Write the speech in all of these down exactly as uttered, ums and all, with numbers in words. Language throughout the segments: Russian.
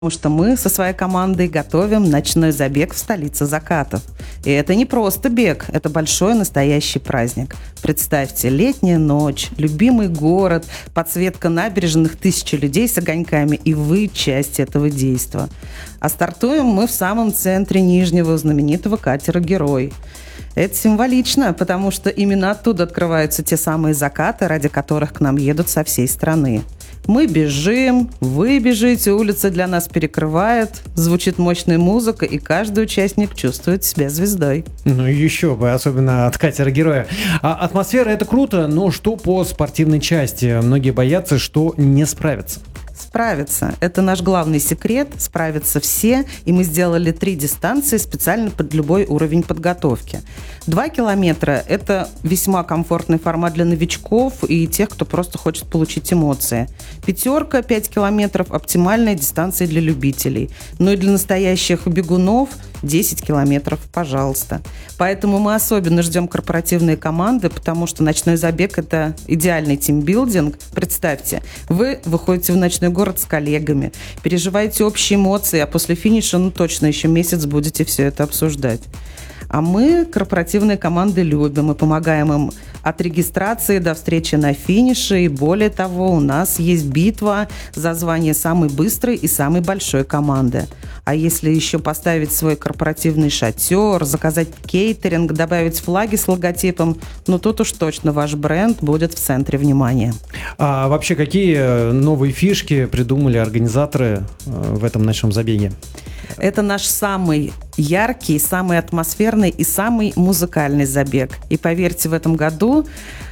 Потому что мы со своей командой готовим ночной забег в столице закатов. И это не просто бег, это большой настоящий праздник. Представьте, летняя ночь, любимый город, подсветка набережных, тысячи людей с огоньками, и вы часть этого действа. А стартуем мы в самом центре Нижнего знаменитого катера «Герой». Это символично, потому что именно оттуда открываются те самые закаты, ради которых к нам едут со всей страны. Мы бежим, вы бежите, улица для нас перекрывает, звучит мощная музыка, и каждый участник чувствует себя звездой. Ну еще бы, особенно от катера-героя. А атмосфера — это круто, но что по спортивной части? Многие боятся, что не справятся. Справиться. Это наш главный секрет. Справятся все. И мы сделали три дистанции специально под любой уровень подготовки. Два километра – это весьма комфортный формат для новичков и тех, кто просто хочет получить эмоции. Пятерка, пять километров – оптимальная дистанция для любителей. Ну и для настоящих бегунов – десять километров, пожалуйста. Поэтому мы особенно ждем корпоративные команды, потому что ночной забег – это идеальный тимбилдинг. Представьте, вы выходите в ночной город с коллегами, переживаете общие эмоции, а после финиша, ну точно, еще месяц будете все это обсуждать. А мы корпоративные команды любим и помогаем им от регистрации до встречи на финише. И более того, у нас есть битва за звание самой быстрой и самой большой команды. А если еще поставить свой корпоративный шатер, заказать кейтеринг, добавить флаги с логотипом, ну тут уж точно ваш бренд будет в центре внимания. А вообще, какие новые фишки придумали организаторы в этом ночном забеге? Это наш самый яркий, самый атмосферный и самый музыкальный забег. И поверьте, в этом году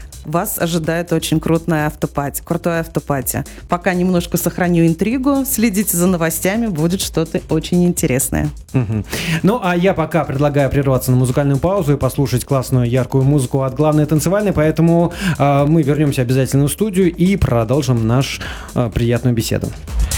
вас ожидает очень крутая автопати, крутое автопати. Пока немножко сохраню интригу, следите за новостями, будет что-то очень интересное. Угу. Ну, а я пока предлагаю прерваться на музыкальную паузу и послушать классную яркую музыку от главной танцевальной, поэтому э, мы вернемся обязательно в студию и продолжим нашу э, приятную беседу.